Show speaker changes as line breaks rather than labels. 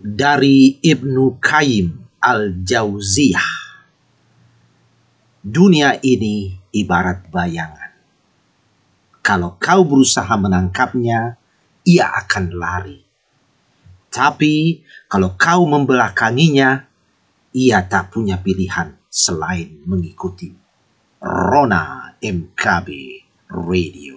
Dari Ibnu Qayyim al-Jauziyah. Dunia ini ibarat bayangan. Kalau kau berusaha menangkapnya, ia akan lari. Tapi kalau kau membelakanginya, ia tak punya pilihan selain mengikuti. Rona MKB Radio.